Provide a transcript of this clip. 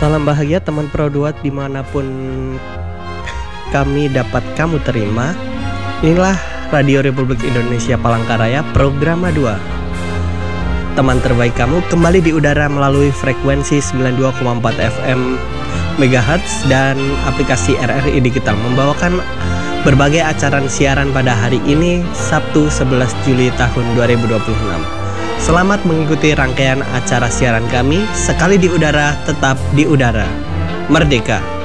Salam bahagia teman Pro2 dimanapun kami dapat kamu terima. Inilah Radio Republik Indonesia Palangkaraya, Programa 2. Teman terbaik kamu kembali di udara melalui frekuensi 92,4 FM MHz dan aplikasi RRI Digital, membawakan berbagai acara siaran pada hari ini, Sabtu 11 Juli tahun 2026. Selamat mengikuti rangkaian acara siaran kami. Sekali di udara, tetap di udara. Merdeka!